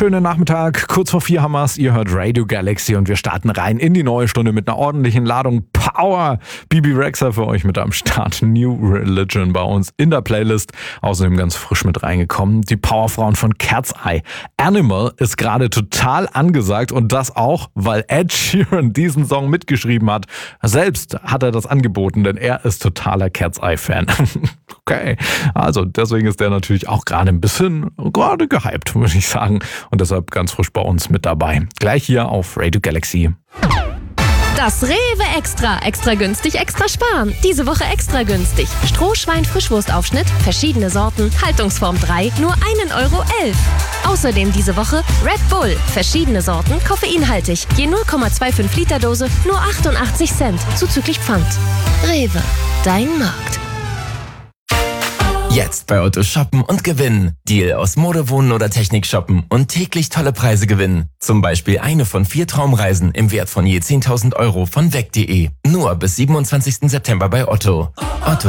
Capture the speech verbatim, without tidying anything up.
wunderschönen Nachmittag. Kurz vor vier haben wir's. Ihr hört Radio Galaxy und wir starten rein in die neue Stunde mit einer ordentlichen Ladung Power. Bibi Rexha für euch mit am Start. New Religion bei uns in der Playlist. Außerdem ganz frisch mit reingekommen. Die Powerfrauen von Cat's Eye. Animal ist gerade total angesagt und das auch, weil Ed Sheeran diesen Song mitgeschrieben hat. Selbst hat er das angeboten, denn er ist totaler Cat's Eye-Fan. Okay, also deswegen ist der natürlich auch gerade ein bisschen gerade gehypt, würde ich sagen. Und deshalb ganz frisch bei uns mit dabei. Gleich hier auf Radio Galaxy. Das Rewe Extra. Extra günstig, extra sparen. Diese Woche extra günstig. Strohschwein Frischwurstaufschnitt, verschiedene Sorten, Haltungsform drei, nur ein Euro elf. Außerdem diese Woche Red Bull, verschiedene Sorten, koffeinhaltig. Je null Komma fünfundzwanzig Liter Dose, nur achtundachtzig Cent, zuzüglich Pfand. Rewe, dein Markt. Jetzt bei Otto shoppen und gewinnen. Deal aus Mode, Wohnen oder Technik shoppen und täglich tolle Preise gewinnen. Zum Beispiel eine von vier Traumreisen im Wert von je zehntausend Euro von weg punkt de. Nur bis siebenundzwanzigsten September bei Otto. Otto.